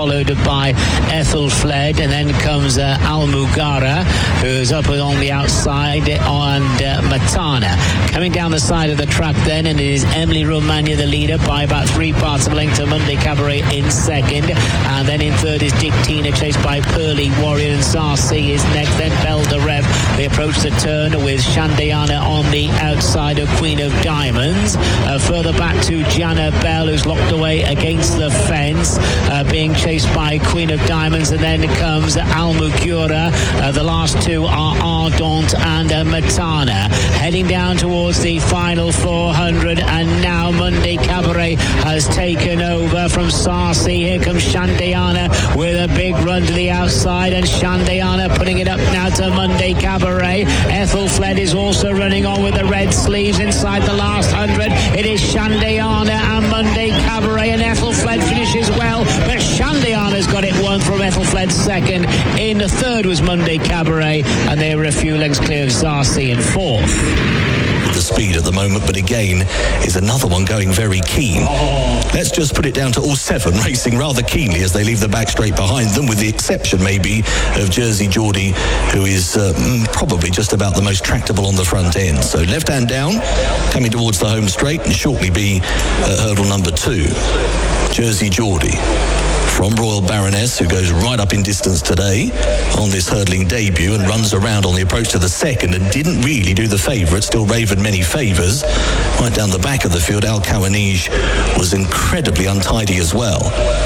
followed by Ethelfled, and then comes Almugara, who's up on the outside, and Matana. Coming down the side of the track then, and it is Emily Romagna, the leader, by about 3 parts of length to Monday Cabaret in second, and then in third is Dick Tina, chased by Pearly Warrior, and Sarsi is next, then Belle de Rev. They approach the turn with Shandiana on the outside of Queen of Diamonds. Further back to Gianna Bell, who's locked away against the fence, being chased by Queen of Diamonds, and then comes Almugura. The last two are Ardent and Matana. Heading down towards the final 400, and now Monday Cabaret has taken over from Sarsi. Here comes Shandiana with a big run to the outside, and Shandiana putting it up now to Monday Cabaret. Ethelfled is also running on with the red sleeves inside the last 100. It is Shandiana and Monday Cabaret, and Ethelfled finishes well, but Shandiana's got it won from Ethelfled second. In the third was Monday Cabaret, and they were a few lengths clear of Sarsi in fourth. The speed at the moment, but again is another one going very keen. Let's just put it down to all 7 racing rather keenly as they leave the back straight behind them, with the exception maybe of Jersey Geordie, who is probably just about the most tractable on the front end. So left hand down, coming towards the home straight, and shortly be hurdle number 2. Jersey Geordie from Royal Baroness, who goes right up in distance today on this hurdling debut and runs around on the approach to the second, and didn't really do the favourite. Still Raven many favours. Right down the back of the field, Al Kawanij was incredibly untidy as well.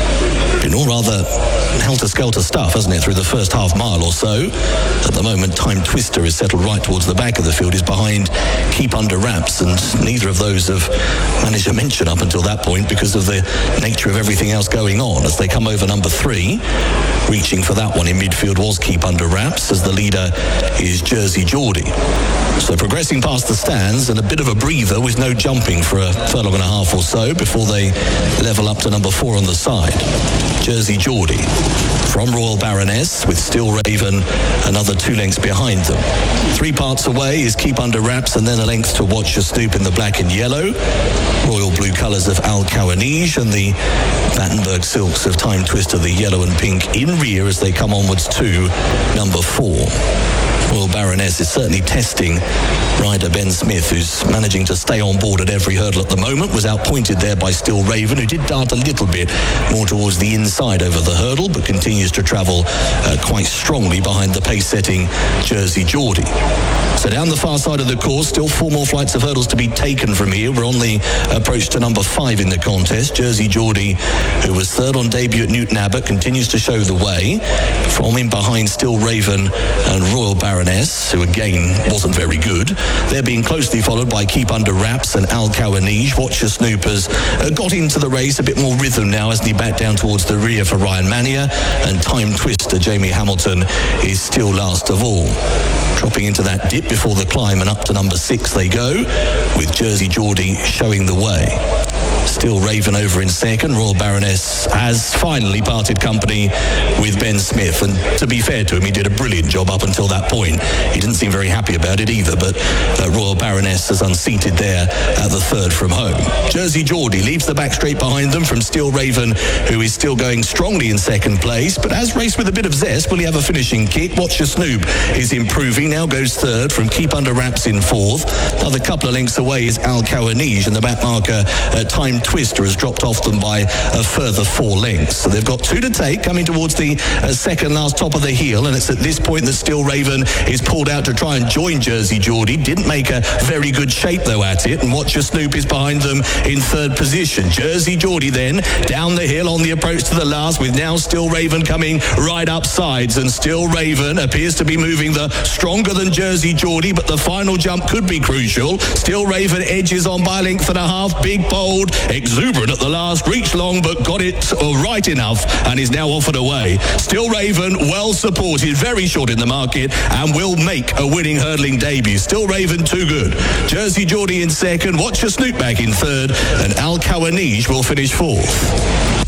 Been all rather helter-skelter stuff, hasn't it, through the first half mile or so. At the moment, Time Twister is settled right towards the back of the field, is behind Keep Under Wraps, and neither of those have managed to mention up until that point because of the nature of everything else going on. As they come over number 3, reaching for that one in midfield was Keep Under Wraps, as the leader is Jersey Geordie. So progressing past the stands, and a bit of a breather with no jumping for a furlong and a half or so before they level up to number 4 on the side. Jersey Geordie from Royal Baroness, with Still Raven another 2 lengths behind them. 3 parts away is Keep Under Wraps, and then a length to Watch Your Snoop in the black and yellow. Royal blue colours of Al Kawanij, and the Battenberg silks of Time Twister, the yellow and pink, in rear as they come onwards to number 4. Royal Baroness is certainly testing rider Ben Smith, who's managing to stay on board at every hurdle at the moment. Was outpointed there by Still Raven, who did dart a little bit more towards the inside over the hurdle, but continues to travel quite strongly behind the pace-setting Jersey Geordie. So down the far side of the course, still 4 more flights of hurdles to be taken from here. We're on the approach to number 5 in the contest. Jersey Geordie, who was third on debut at Newton Abbot, continues to show the way. From in behind, Still Raven and Royal Baroness, who again wasn't very good. They're being closely followed by Keep Under Wraps and Al Kawanij. Watch Your Snoopers got into the race, a bit more rhythm now, hasn't he, back down towards the rear for Ryan Mania, and Time Twister, Jamie Hamilton, is still last of all. Dropping into that dip before the climb, and up to number 6 they go, with Jersey Geordie showing the way. Still Raven over in second. Royal Baroness has finally parted company with Ben Smith, and to be fair to him, he did a brilliant job up until that point. He didn't seem very happy about it either, but Royal Baroness is unseated there at the third from home. Jersey Geordie leaves the back straight behind them from Still Raven, who is still going strongly in second place, but has raced with a bit of zest. Will he have a finishing kick? Watch Your Snoop is improving, now goes third from Keep Under Wraps in fourth. Another couple of lengths away is Al Kawanij, and the back marker Time Twister has dropped off them by a further 4 lengths. So they've got 2 to take, coming towards the second last top of the hill, and it's at this point that Still Raven is pulled out to try and join Jersey Geordie. Didn't make a very good shape though at it, and Watch Your Snoop is behind them in third position. Jersey Geordie then down the hill on the approach to the last, with now Still Raven coming right up sides, and Still Raven appears to be moving the stronger than Jersey Geordie, but the final jump could be crucial. Still Raven edges on by a length and a half, big bold, exuberant at the last, reached long but got it right enough and is now offered away. Still Raven well supported, very short in the market, and will make a winning hurdling debut. Still Raven too good. Jersey Geordie in second, Watch Your Snoop back in third, and Al Kawanij will finish fourth.